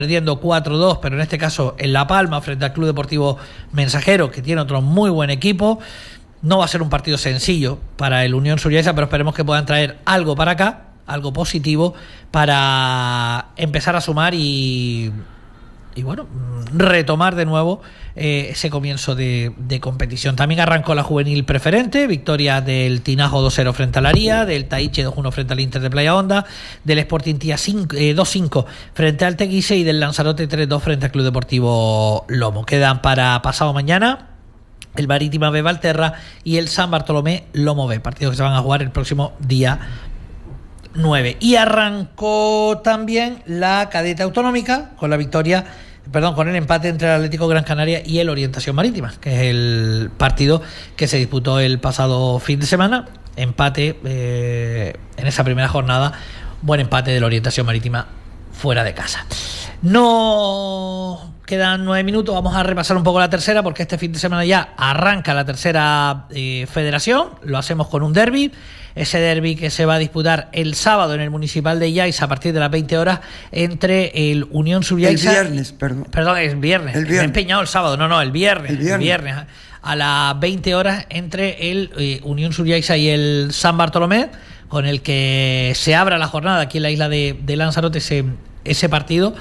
perdiendo 4-2, pero en este caso en La Palma, frente al Club Deportivo Mensajero, que tiene otro muy buen equipo. No va a ser un partido sencillo para el Unión Suryaisa, pero esperemos que puedan traer algo para acá, algo positivo, para empezar a sumar y bueno, retomar de nuevo ese comienzo de competición. También arrancó la juvenil preferente, victoria del Tinajo 2-0 frente a la Ría, del Taiche 2-1 frente al Inter de Playa Honda, del Sporting Tía 2-5 frente al Teguise y del Lanzarote 3-2 frente al Club Deportivo Lomo. Quedan para pasado mañana el Marítima B Valterra y el San Bartolomé Lomo B, partidos que se van a jugar el próximo día 9. Y arrancó también la cadeta autonómica con la victoria, con el empate entre el Atlético Gran Canaria y el Orientación Marítima, que es el partido que se disputó el pasado fin de semana. Empate en esa primera jornada, buen empate de la Orientación Marítima fuera de casa. No quedan 9 minutos, vamos a repasar un poco la tercera, porque este fin de semana ya arranca la tercera federación. Lo hacemos con un derbi. Ese derbi que se va a disputar el sábado en el Municipal de Yaiza a partir de las 20 horas entre el Unión Suryaisa. El viernes, perdón. Perdón, es viernes. Me he empeñado el sábado. No, el viernes. El viernes a las 20 horas entre el Unión Suryaisa y el San Bartolomé, con el que se abra la jornada aquí en la isla de Lanzarote ese partido.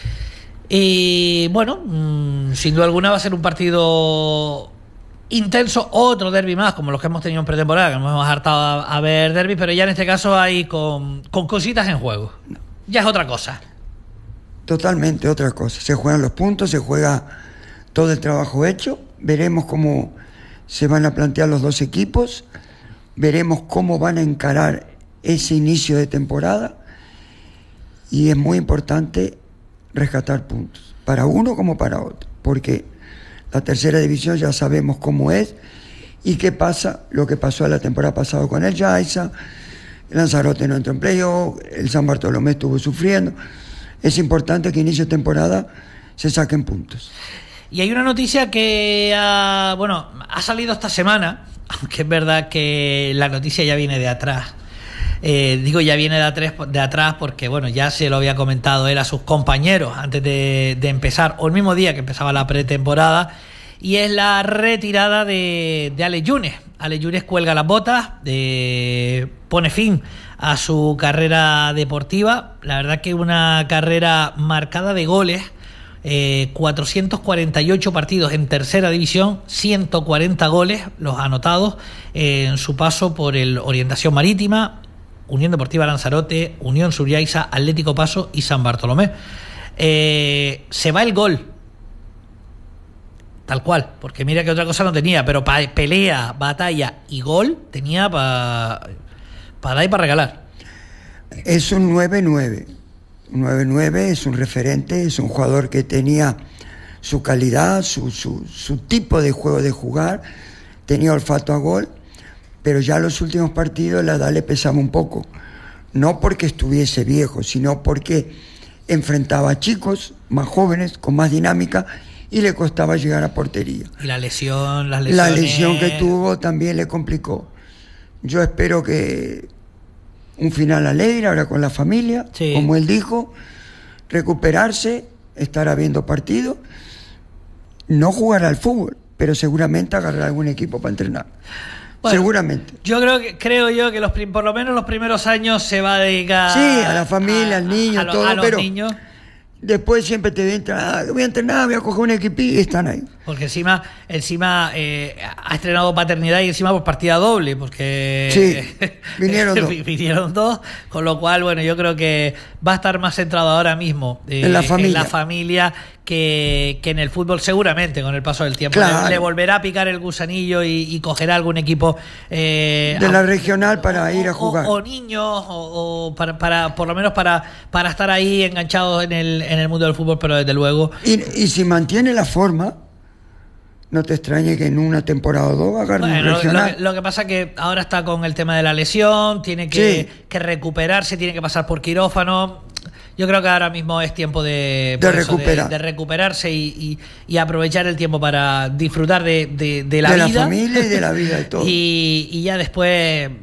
Y bueno, sin duda alguna va a ser un partido intenso, otro derbi más, como los que hemos tenido en pretemporada, que nos hemos hartado a ver derbi, pero ya en este caso hay con cositas en juego. Ya es otra cosa. Totalmente otra cosa. Se juegan los puntos, se juega todo el trabajo hecho. Veremos cómo se van a plantear los dos equipos. Veremos cómo van a encarar ese inicio de temporada. Y es muy importante rescatar puntos, para uno como para otro, porque la tercera división ya sabemos cómo es y qué pasa, lo que pasó la temporada pasada con el Yaiza. El Lanzarote no entró en playoff, el San Bartolomé estuvo sufriendo. Es importante que inicio de temporada se saquen puntos. Y hay una noticia que ha salido esta semana, aunque es verdad que la noticia ya viene de atrás. Ya viene de atrás porque ya se lo había comentado él a sus compañeros antes de empezar, o el mismo día que empezaba la pretemporada, y es la retirada de Ale Yunes. Ale Yunes cuelga las botas, pone fin a su carrera deportiva. La verdad que una carrera marcada de goles, 448 partidos en tercera división, 140 goles los anotados en su paso por el Orientación Marítima, Unión Deportiva Lanzarote, Unión Suryaisa, Atlético Paso y San Bartolomé. Se va el gol, tal cual, porque mira que otra cosa no tenía, pero pelea, batalla y gol tenía para dar y para regalar. Es un 9-9. 9-9 es un referente, es un jugador que tenía su calidad, su tipo de juego de jugar, tenía olfato a gol. Pero ya en los últimos partidos la edad le pesaba un poco. No porque estuviese viejo, sino porque enfrentaba a chicos más jóvenes, con más dinámica, y le costaba llegar a portería. Y las lesiones... La lesión que tuvo también le complicó. Yo espero que un final alegre ahora con la familia, sí, como él dijo, recuperarse, estar viendo partidos, no jugar al fútbol, pero seguramente agarrar algún equipo para entrenar. Bueno, seguramente. Creo yo que por lo menos los primeros años se va a dedicar... Sí, a la familia, al niño, todo, pero niños. Después siempre te ven, voy a entrenar, voy a coger un equipito y están ahí. Porque encima ha estrenado paternidad y encima por partida doble, porque sí, vinieron dos, con lo cual, yo creo que va a estar más centrado ahora mismo en la familia que en el fútbol, seguramente con el paso del tiempo. Claro. Le volverá a picar el gusanillo y cogerá algún equipo de la regional para ir a jugar. O niños, o para por lo menos para estar ahí enganchados en el mundo del fútbol, pero desde luego. Y si mantiene la forma, no te extrañe que en una temporada o dos agarre un regional. Lo que pasa es que ahora está con el tema de la lesión, tiene que recuperarse, tiene que pasar por quirófano. Yo creo que ahora mismo es tiempo de recuperarse y aprovechar el tiempo para disfrutar de la vida. De la familia y de la vida y todo. Y ya después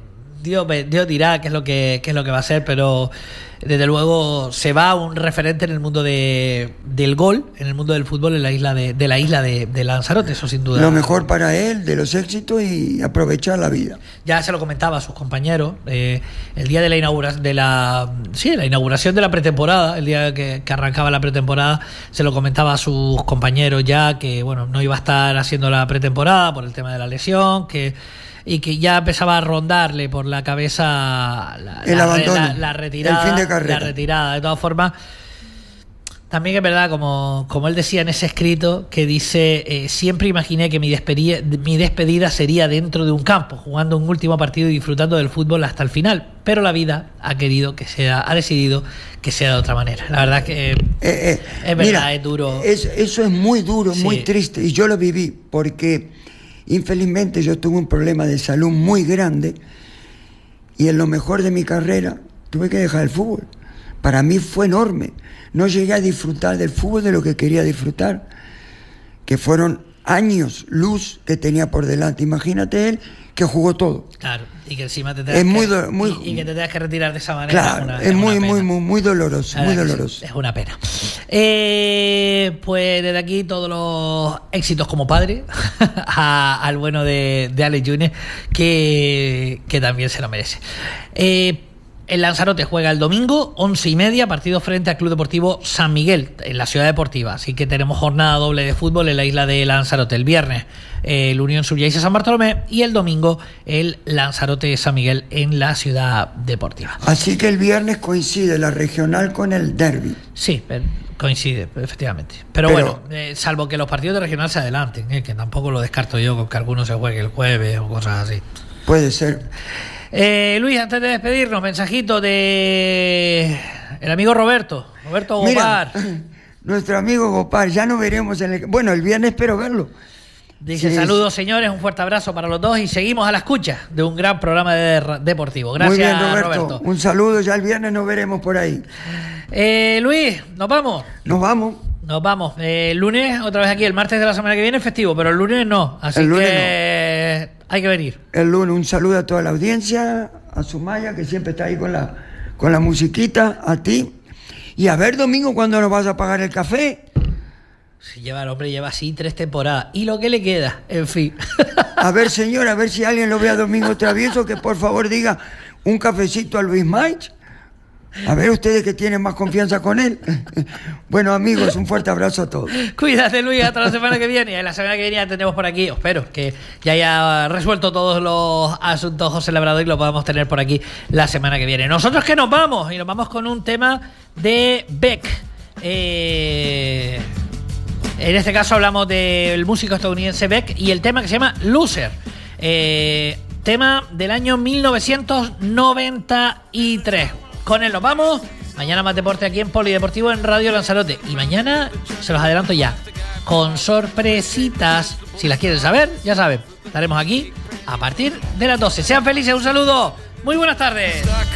Dios dirá qué es lo que va a hacer, pero desde luego se va un referente en el mundo del gol, en el mundo del fútbol, en la isla de Lanzarote, eso sin duda. Lo mejor para él, de los éxitos, y aprovechar la vida. Ya se lo comentaba a sus compañeros el día de la inauguración de la pretemporada, el día que arrancaba la pretemporada, se lo comentaba a sus compañeros ya que bueno, no iba a estar haciendo la pretemporada por el tema de la lesión, y que ya empezaba a rondarle por la cabeza la retirada, el fin de carrera. La retirada. De todas formas, también es verdad, como él decía en ese escrito, que dice, siempre imaginé que mi despedida sería dentro de un campo, jugando un último partido y disfrutando del fútbol hasta el final, pero la vida ha decidido que sea de otra manera. La verdad que es verdad, mira, es duro. Eso es muy duro, sí. Muy triste, y yo lo viví porque infelizmente yo tuve un problema de salud muy grande y en lo mejor de mi carrera tuve que dejar el fútbol. Para mí fue enorme. No llegué a disfrutar del fútbol de lo que quería disfrutar, que fueron años luz que tenía por delante. Imagínate él que jugó todo. Claro, y que encima te tengas que te tengas que retirar de esa manera. Claro, es muy doloroso, muy doloroso. Sí, es una pena. Pues desde aquí todos los éxitos como padre al bueno de Alex Yunes, que también se lo merece. El Lanzarote juega el domingo, 11:30, partido frente al Club Deportivo San Miguel, en la Ciudad Deportiva. Así que tenemos jornada doble de fútbol en la isla de Lanzarote. El viernes, el Unión Suryaisa San Bartolomé, y el domingo, el Lanzarote San Miguel en la Ciudad Deportiva. Así que el viernes coincide la regional con el derbi. Sí, coincide, efectivamente. Pero bueno, salvo que los partidos de regional se adelanten, que tampoco lo descarto yo, con que alguno se juegue el jueves o cosas así. Puede ser. Luis, antes de despedirnos, mensajito de el amigo Roberto Gopar. Mira, nuestro amigo Gopar, ya nos veremos el viernes espero verlo. Dice, sí, saludos señores, un fuerte abrazo para los dos y seguimos a la escucha de un gran programa deportivo. Gracias. Muy bien, Roberto. Un saludo, ya el viernes nos veremos por ahí. Luis, ¿nos vamos? Nos vamos. El lunes, otra vez aquí, el martes de la semana que viene es festivo, pero el lunes no, así el lunes que no. Hay que venir. El lunes un saludo a toda la audiencia, a Sumaya, que siempre está ahí con la musiquita, a ti. Y a ver, domingo, ¿cuándo nos vas a pagar el café? El hombre lleva así 3 temporadas. Y lo que le queda, en fin. A ver, señor, a ver si alguien lo ve a Domingo Travieso, que por favor diga un cafecito a Luis Maich. A ver ustedes que tienen más confianza con él. Bueno, amigos, un fuerte abrazo a todos. Cuídate, Luis, hasta la semana que viene. En la semana que viene ya tenemos por aquí, espero que ya haya resuelto todos los asuntos José Labrador y lo podamos tener por aquí la semana que viene. Nosotros que nos vamos, y nos vamos con un tema de Beck. En este caso hablamos del músico estadounidense Beck y el tema que se llama Loser. Tema del año 1993. Con él nos vamos. Mañana más deporte aquí en Polideportivo en Radio Lanzarote. Y mañana, se los adelanto ya, con sorpresitas. Si las quieren saber, ya saben, estaremos aquí a partir de las 12. Sean felices, un saludo. Muy buenas tardes.